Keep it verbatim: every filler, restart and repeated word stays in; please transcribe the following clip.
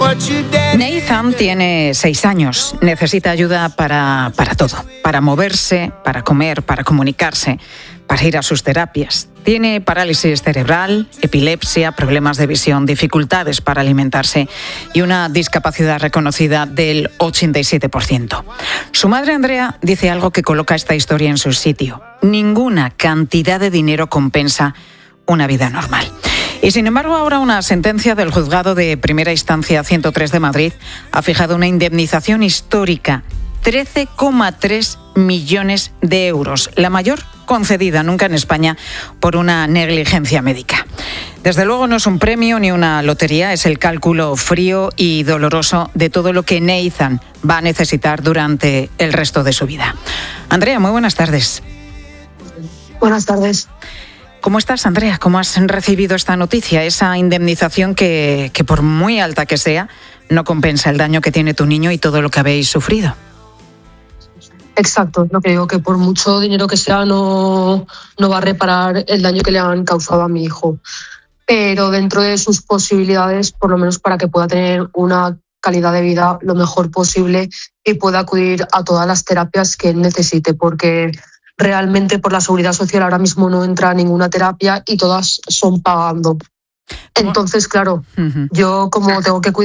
Nathan tiene seis años. Necesita ayuda para, para todo. Para moverse, para comer, para comunicarse, para ir a sus terapias. Tiene parálisis cerebral, epilepsia, problemas de visión, dificultades para alimentarse y una discapacidad reconocida del ochenta y siete por ciento. Su madre Andrea dice algo que coloca esta historia en su sitio. Ninguna cantidad de dinero compensa una vida normal. Y sin embargo, ahora una sentencia del Juzgado de Primera Instancia ciento tres de Madrid ha fijado una indemnización histórica, trece coma tres millones de euros, la mayor concedida nunca en España por una negligencia médica. Desde luego no es un premio ni una lotería, es el cálculo frío y doloroso de todo lo que Nathan va a necesitar durante el resto de su vida. Andrea, muy buenas tardes. Buenas tardes. ¿Cómo estás, Andrea? ¿Cómo has recibido esta noticia? Esa indemnización que, que, por muy alta que sea, no compensa el daño que tiene tu niño y todo lo que habéis sufrido. Exacto, lo que digo, que por mucho dinero que sea no, no va a reparar el daño que le han causado a mi hijo. Pero dentro de sus posibilidades, por lo menos para que pueda tener una calidad de vida lo mejor posible y pueda acudir a todas las terapias que él necesite, porque realmente por la Seguridad Social ahora mismo no entra ninguna terapia y todas son pagando. Entonces, claro, uh-huh. yo como tengo que cuidar